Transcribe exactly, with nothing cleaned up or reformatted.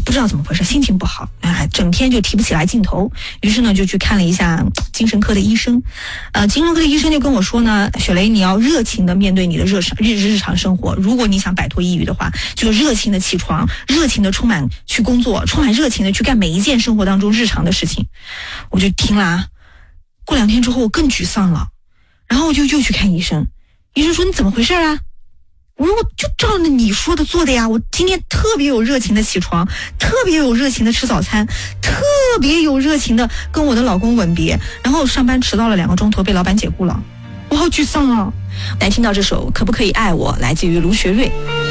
不知道怎么回事，心情不好，哎，整天就提不起来劲头。于是呢，就去看了一下精神科的医生。呃，精神科的医生就跟我说呢，雪雷，你要热情的面对你的日常日日常生活。如果你想摆脱抑郁的话，就热情的起床，热情的充满去工作，充满热情的去干每一件生活当中日常的事情。我就听了啊，过两天之后我更沮丧了，然后我就又去看医生。医生说你怎么回事啊？我说我就照着你说的做的呀，我今天特别有热情的起床，特别有热情的吃早餐，特别有热情的跟我的老公吻别，然后上班迟到了两个钟头被老板解雇了，我好沮丧啊。来听到这首可不可以爱我，来自于卢学瑞。